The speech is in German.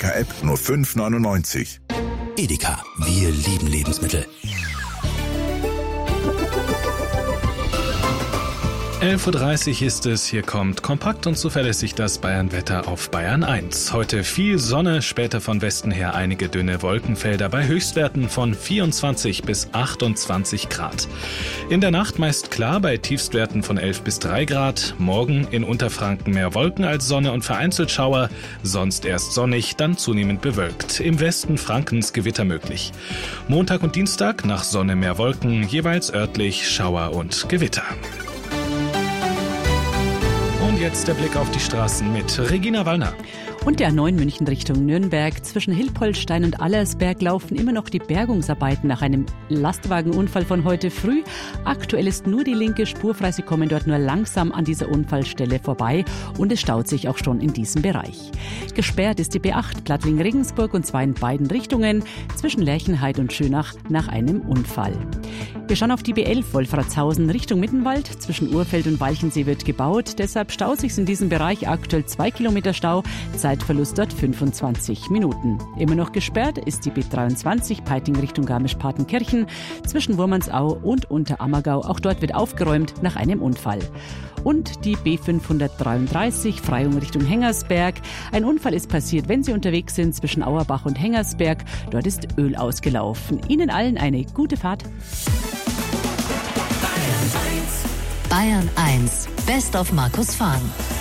Edeka-App nur 5,99. Edeka, wir lieben Lebensmittel. 11.30 Uhr ist es, hier kommt kompakt und zuverlässig das Bayern-Wetter auf Bayern 1. Heute viel Sonne, später von Westen her einige dünne Wolkenfelder bei Höchstwerten von 24 bis 28 Grad. In der Nacht meist klar bei Tiefstwerten von 11 bis 3 Grad. Morgen in Unterfranken mehr Wolken als Sonne und vereinzelt Schauer, sonst erst sonnig, dann zunehmend bewölkt. Im Westen Frankens Gewitter möglich. Montag und Dienstag nach Sonne mehr Wolken, jeweils örtlich Schauer und Gewitter. Und jetzt der Blick auf die Straßen mit Regina Wallner. Und der A9 München Richtung Nürnberg. Zwischen Hilpoltstein und Allersberg laufen immer noch die Bergungsarbeiten nach einem Lastwagenunfall von heute früh. Aktuell ist nur die linke Spur frei. Sie kommen dort nur langsam an dieser Unfallstelle vorbei und es staut sich auch schon in diesem Bereich. Gesperrt ist die B8 Plattling-Regensburg und zwar in beiden Richtungen zwischen Lerchenheid und Schönach nach einem Unfall. Wir schauen auf die B11 Wolfratshausen Richtung Mittenwald. Zwischen Urfeld und Walchensee wird gebaut. Deshalb staut sich in diesem Bereich aktuell 2 Kilometer Stau. Zeitverlust dort 25 Minuten. Immer noch gesperrt ist die B23 Peiting Richtung Garmisch-Partenkirchen zwischen Wurmansau und Unterammergau. Auch dort wird aufgeräumt nach einem Unfall. Und die B533 Freyung Richtung Hengersberg. Ein Unfall ist passiert, wenn Sie unterwegs sind zwischen Auerbach und Hengersberg. Dort ist Öl ausgelaufen. Ihnen allen eine gute Fahrt. Bayern 1, Best of Markus Fahn.